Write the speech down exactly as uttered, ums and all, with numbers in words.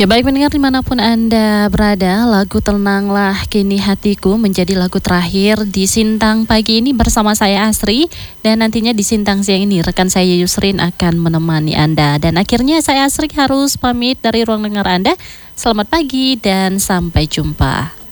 Ya baik pendengar dimanapun Anda berada, lagu Tenanglah Kini Hatiku menjadi lagu terakhir di Sintang pagi ini bersama saya Asri. Dan nantinya di Sintang siang ini rekan saya Yusrin akan menemani Anda. Dan akhirnya saya Asri harus pamit dari ruang dengar Anda. Selamat pagi dan sampai jumpa.